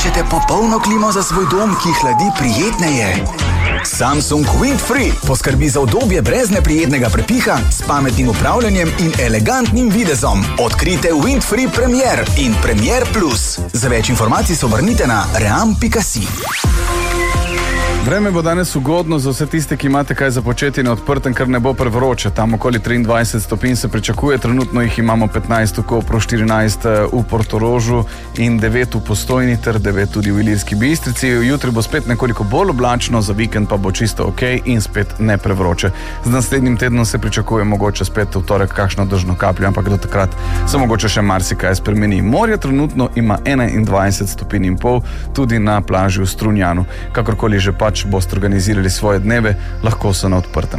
Hočete popolno klimo za svoj dom, ki hladi prijetneje? Samsung Windfree poskrbi za udobje brez neprijetnega prepiha, s pametnim upravljanjem in elegantnim videzom. Odkrite Windfree Premier in Premier Plus. Za več informacij se obrnite na ream.si. Vreme bo danes ugodno za vse tiste, ki imate kaj za početi na odprtem, ker ne bo prevroče. Tam okoli 23 stopinj se pričakuje, trenutno jih imamo 15 v Kopru, 14 v Portorožu in 9 v Postojni ter 9 tudi v Ilirski Bistrici. Jutri bo spet nekoliko bolj oblačno, za vikend pa bo čisto ok in spet ne prevroče. Z naslednjim tednom se pričakuje mogoče spet v torek kakšno dežno kapljo, ampak do takrat se mogoče še marsikaj spremeni. Morje trenutno ima 21 stopinj in pol, tudi na plaži v Strunjanu. Kakorkoli že boste organizirali svoje dneve, lahko so na odprtem.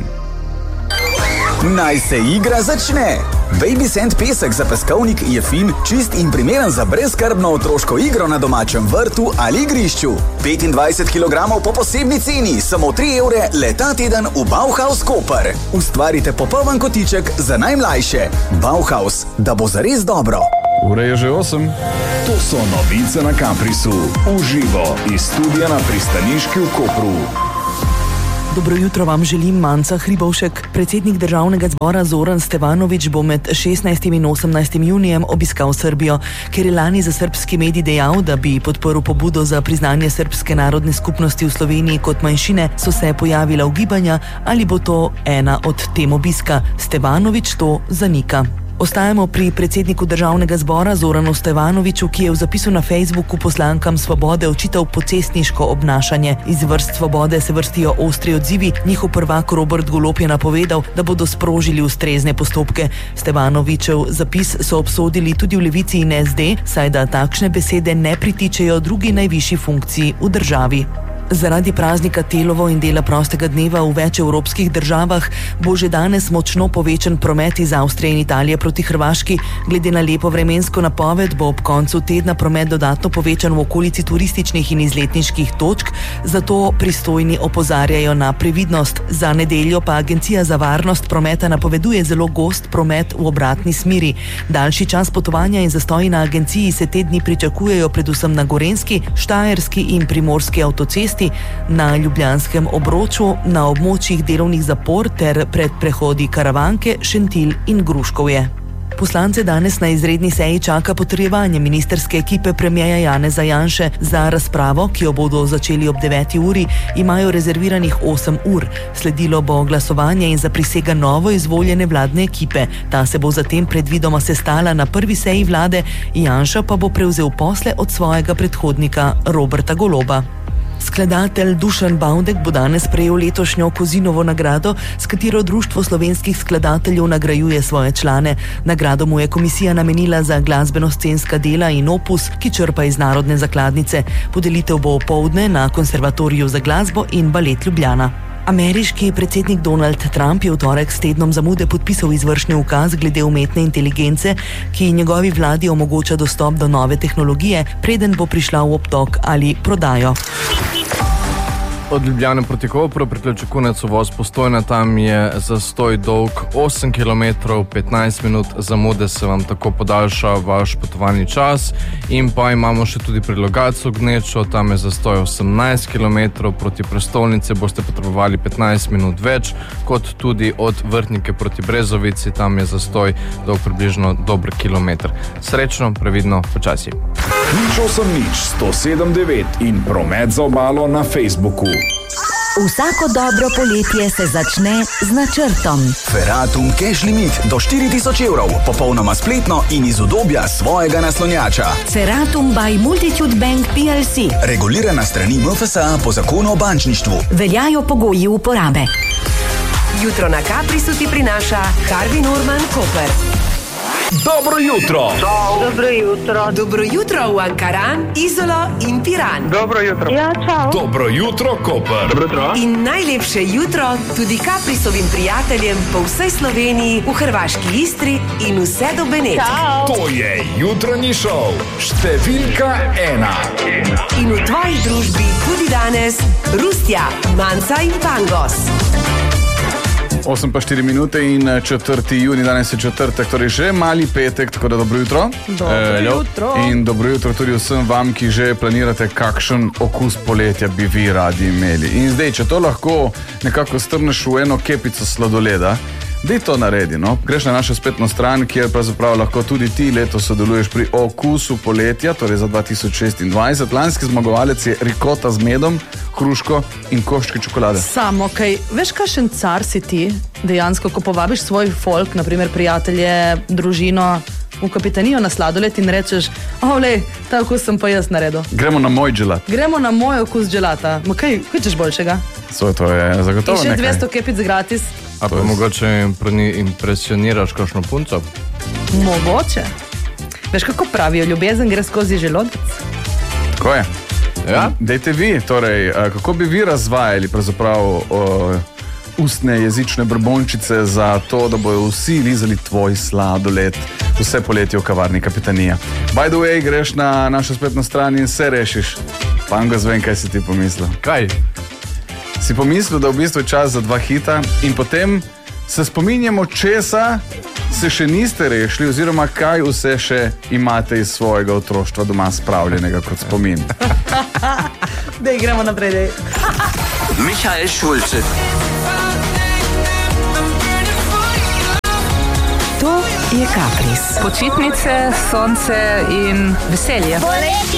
Naj se igra začne! Baby Sand pesek za peskovnik je fin, čist in primeren za brezskrbno otroško igro na domačem vrtu ali igrišču. 25 kg po posebni ceni, samo 3 evre le ta teden v Bauhaus Koper. Ustvarite popoln kotiček za najmlajše. Bauhaus, da bo zares dobro. Ura je že 8. To so novice na Caprisu. Uživo iz studia na Pristaniški v Kopru. Dobro jutro vam želim, Manca Hribovšek. Predsednik državnega zbora Zoran Stevanović bo med 16. in 18. junijem obiskal Srbijo, ker je lani za srbski medij dejal, da bi podporil pobudo za priznanje srbske narodne skupnosti v Sloveniji kot manjšine, so se pojavila ugibanja, ali bo to ena od tem obiska. Stevanović to zanika. Ostajamo pri predsedniku državnega zbora Zoranu Stevanoviću, ki je v zapisu na Facebooku poslankam Svobode očital pocestniško obnašanje. Iz vrst Svobode se vrstijo ostri odzivi. Njihov prvak Robert Golob je napovedal, da bodo sprožili ustrezne postopke. Stevanovićev zapis so obsodili tudi v Levici in SD, saj da takšne besede ne pritičejo drugi najvišji funkciji v državi. Zaradi praznika Telovo in dela prostega dneva v več evropskih državah bo že danes močno povečan promet iz Avstrije in Italije proti Hrvaški. Glede na lepo vremensko napoved bo ob koncu tedna promet dodatno povečan v okolici turističnih in izletniških točk, zato pristojni opozarjajo na previdnost. Za nedeljo pa Agencija za varnost prometa napoveduje zelo gost promet v obratni smeri. Daljši čas potovanja in zastoji na agenciji se te dni pričakujejo predvsem na Gorenjski, Štajerski in Primorski avtocesti, na Ljubljanskem obroču, na območjih delovnih zapor ter pred prehodi Karavanke, Šentilj in Gruškovje. Poslance danes na izredni seji čaka potrjevanje ministerske ekipe premierja Janeza Janše. Za razpravo, ki jo bodo začeli ob 9. uri, imajo rezerviranih 8 ur. Sledilo bo glasovanje in zaprisega novo izvoljene vladne ekipe. Ta se bo zatem predvidoma sestala na prvi seji vlade, Janša pa bo prevzel posle od svojega predhodnika Roberta Goloba. Skladatelj Dušan Bavdek bo danes prejel letošnjo Kozinovo nagrado, s katero Društvo slovenskih skladateljev nagrajuje svoje člane. Nagrado mu je komisija namenila za glasbeno-scenska dela in opus, ki črpa iz narodne zakladnice. Podelitev bo opoldne na Konservatoriju za glasbo in balet Ljubljana. Ameriški predsednik Donald Trump je v torek s tednom zamude podpisal izvršni ukaz glede umetne inteligence, ki njegovi vladi omogoča dostop do nove tehnologije, preden bo prišla v obtok ali prodajo. Od Ljubljane proti Kopru, priključek konec uvoz Postojna, tam je zastoj dolg 8 km, 15 minut zamude se vam tako podaljša vaš potovalni čas. In pa imamo še tudi pri Logatcu Gnečo, tam je zastoj 18 km, proti prestolnici boste potrebovali 15 minut več, kot tudi od Vrhnike proti Brezovici, tam je zastoj dolg približno dober kilometr. Srečno, previdno, počasi. 107.9 in promet za obalo na Facebooku. Vsako dobro poletje se začne z načrtom. Ferratum Cash Limit do 4000 evrov, popolnoma spletno in iz udobja svojega naslonjača. Ferratum by Multitude Bank PLC. Regulirana strani MFSA po zakonu o bančništvu. Veljajo pogoji uporabe. Jutro na Caprisu ti prinaša Karvin Urman Koper. Dobro jutro! Dobro jutro. Dobro jutro v Ankaran, Izolo in Piran. Dobro jutro. Ja, čau. Dobro jutro, Koper! Dobro jutro. In najlepše jutro tudi Caprisovim prijateljem po vsej Sloveniji, v hrvaški Istri in vse do Benetk. Čau. To je jutranji šov, številka 1. In v tvoji družbi tudi danes Rustja, Manca in Pangos. 8:04 minute in 4. juni, danes je četrtek, torej že mali petek, tako da dobro jutro. Dobro jutro. In dobro jutro tudi vsem vam, ki že planirate, kakšen okus poletja bi vi radi imeli. In zdaj, če to lahko nekako strneš v eno kepico sladoleda, daj to naredi, no? Greš na našo spletno stran, kjer pravzaprav lahko tudi ti letos sodeluješ pri okusu poletja, torej za 2026. Lanski zmagovalec je rikota z medom, hruško in koščki čokolade. Samo, kaj, veš, kakšen car si ti, dejansko, ko povabiš svoj folk, naprimer prijatelje, družino, v kapitanijo na sladoled in rečeš, lej, ta okus sem pa jaz naredil. Gremo na moj dželat. Gremo na moj okus dželata. Ma kaj, hočeš boljšega? To je zagotovo nekaj. In še 200 nekaj. kepic gratis. A pa mogoče impresioniraš kakšno punco? Mogoče. Veš, kako pravijo, ljubezen gre skozi želodec. Tako je. Ja? Dajte vi, torej, kako bi vi razvajali pravzaprav ustne jezične brbončice za to, da bojo vsi lizali tvoj sladoled vse poletje v kavarni Kapitanija. By the way, greš na našo spletno stran in se rešiš. Pango, zvem, kaj si ti pomislil. Kaj? Si pomislil, da v bistvu je čas za 2 hita in potem se spominjamo, česa se še niste rešili oziroma kaj vse še imate iz svojega otroštva doma spravljenega kot spomin. Dej, gremo naprej, dej. Michael Schulze. To je Kapris. Počitnice, sonce in veselje.